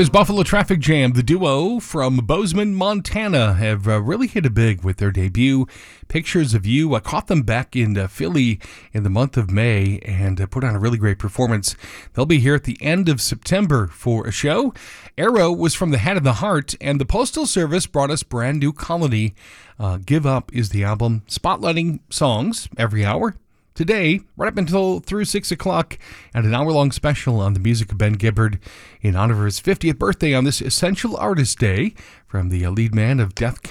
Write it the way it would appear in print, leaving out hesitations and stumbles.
There's Buffalo Traffic Jam. The duo from Bozeman, Montana have really hit it big with their debut, Pictures of You. I caught them back in Philly in the month of May and put on a really great performance. They'll be here at the end of September for a show. Arrow was from the Head of the Heart, and the Postal Service brought us Brand New Colony. Give Up is the album, spotlighting songs every hour. Today, right up until through 6 o'clock, and an hour-long special on the music of Ben Gibbard in honor of his 50th birthday on this Essential Artist Day from the lead man of Death